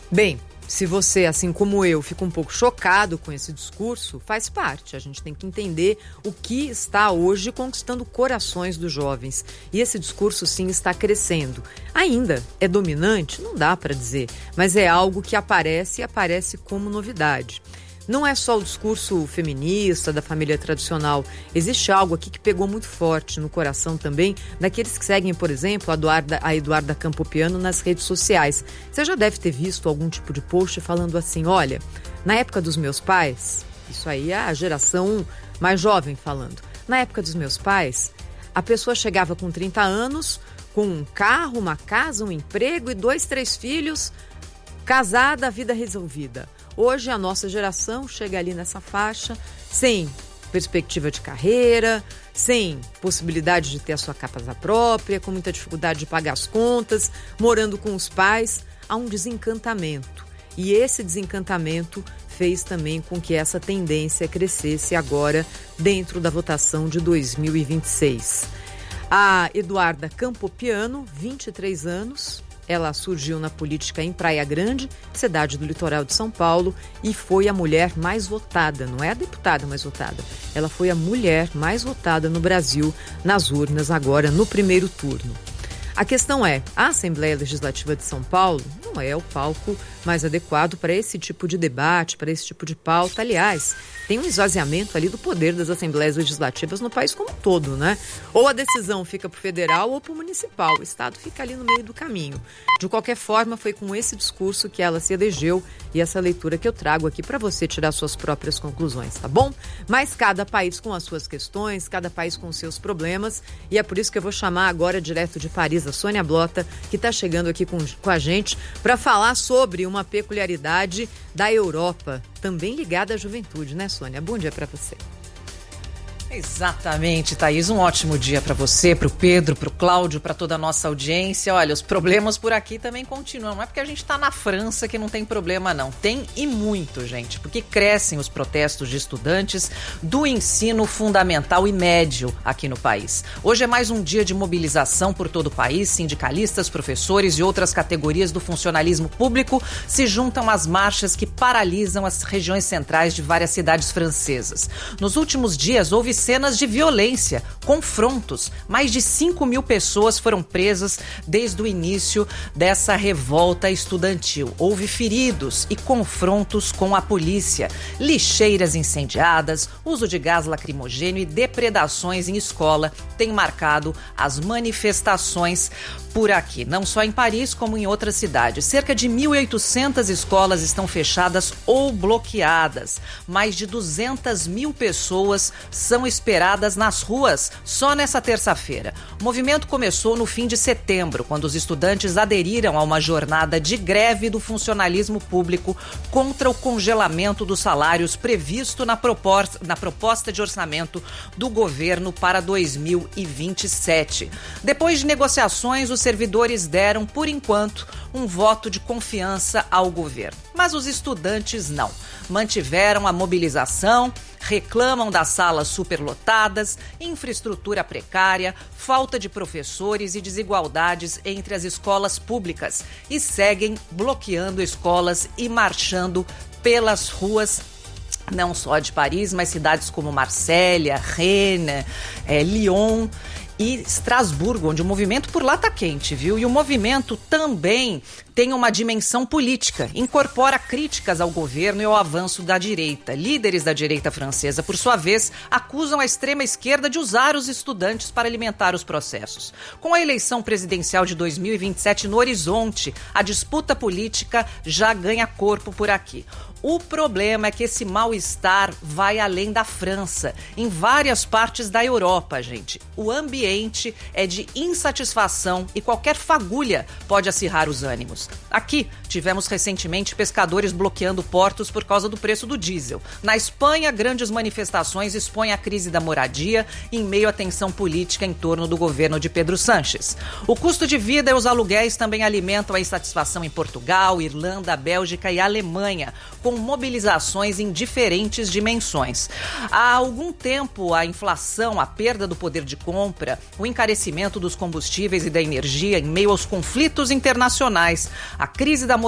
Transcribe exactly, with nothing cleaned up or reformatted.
Bem, se você, assim como eu, fica um pouco chocado com esse discurso, faz parte. A gente tem que entender o que está hoje conquistando corações dos jovens. E esse discurso, sim, está crescendo. Ainda é dominante? Não dá para dizer, mas é algo que aparece e aparece como novidade. Não é só o discurso feminista, da família tradicional. Existe algo aqui que pegou muito forte no coração também daqueles que seguem, por exemplo, a Eduarda, a Eduarda Campopiano nas redes sociais. Você já deve ter visto algum tipo de post falando assim, olha, na época dos meus pais, isso aí é a geração mais jovem falando, na época dos meus pais, a pessoa chegava com trinta anos, com um carro, uma casa, um emprego e dois, três filhos, casada, a vida resolvida. Hoje a nossa geração chega ali nessa faixa sem perspectiva de carreira, sem possibilidade de ter a sua casa própria, com muita dificuldade de pagar as contas, morando com os pais. Há um desencantamento. E esse desencantamento fez também com que essa tendência crescesse agora dentro da votação de dois mil e vinte e seis. A Eduarda Campopiano, vinte e três anos... Ela surgiu na política em Praia Grande, cidade do litoral de São Paulo, e foi a mulher mais votada, não é a deputada mais votada, ela foi a mulher mais votada no Brasil nas urnas agora no primeiro turno. A questão é, a Assembleia Legislativa de São Paulo não é o palco mais adequado para esse tipo de debate, para esse tipo de pauta. Aliás, tem um esvaziamento ali do poder das Assembleias Legislativas no país como um todo, né? Ou a decisão fica para o federal ou para o municipal. O Estado fica ali no meio do caminho. De qualquer forma, foi com esse discurso que ela se elegeu e essa leitura que eu trago aqui para você tirar suas próprias conclusões, tá bom? Mas cada país com as suas questões, cada país com os seus problemas, e é por isso que eu vou chamar agora direto de Paris a Sônia Blota, que está chegando aqui com, com a gente para falar sobre uma peculiaridade da Europa, também ligada à juventude, né, Sônia? Bom dia para você. Exatamente, Thaís. Um ótimo dia para você, para o Pedro, para o Cláudio, para toda a nossa audiência. Olha, os problemas por aqui também continuam. Não é porque a gente está na França que não tem problema, não. Tem e muito, gente, porque crescem os protestos de estudantes do ensino fundamental e médio aqui no país. Hoje é mais um dia de mobilização por todo o país. Sindicalistas, professores e outras categorias do funcionalismo público se juntam às marchas que paralisam as regiões centrais de várias cidades francesas. Nos últimos dias, houve cenas de violência, confrontos. Mais de cinco mil pessoas foram presas desde o início dessa revolta estudantil. Houve feridos e confrontos com a polícia, lixeiras incendiadas, uso de gás lacrimogêneo e depredações em escola têm marcado as manifestações por aqui, não só em Paris, como em outras cidades. Cerca de mil e oitocentas escolas estão fechadas ou bloqueadas. Mais de duzentas mil pessoas são esperadas nas ruas só nessa terça-feira. O movimento começou no fim de setembro, quando os estudantes aderiram a uma jornada de greve do funcionalismo público contra o congelamento dos salários previsto na proposta, na proposta de orçamento do governo para dois mil e vinte e sete. Depois de negociações, os servidores deram, por enquanto, um voto de confiança ao governo. Mas os estudantes não. Mantiveram a mobilização, reclamam das salas superlotadas, infraestrutura precária, falta de professores e desigualdades entre as escolas públicas e seguem bloqueando escolas e marchando pelas ruas, não só de Paris, mas cidades como Marsella, Rennes, é, Lyon e Estrasburgo, onde o movimento por lá tá quente, viu? E o movimento também tem uma dimensão política, incorpora críticas ao governo e ao avanço da direita. Líderes da direita francesa, por sua vez, acusam a extrema-esquerda de usar os estudantes para alimentar os processos. Com a eleição presidencial de dois mil e vinte e sete no horizonte, a disputa política já ganha corpo por aqui. O problema é que esse mal-estar vai além da França, em várias partes da Europa, gente. O ambiente é de insatisfação e qualquer fagulha pode acirrar os ânimos. Aqui, tivemos recentemente pescadores bloqueando portos por causa do preço do diesel. Na Espanha, grandes manifestações expõem a crise da moradia em meio à tensão política em torno do governo de Pedro Sánchez. O custo de vida e os aluguéis também alimentam a insatisfação em Portugal, Irlanda, Bélgica e Alemanha, com mobilizações em diferentes dimensões. Há algum tempo, a inflação, a perda do poder de compra, o encarecimento dos combustíveis e da energia em meio aos conflitos internacionais, a crise da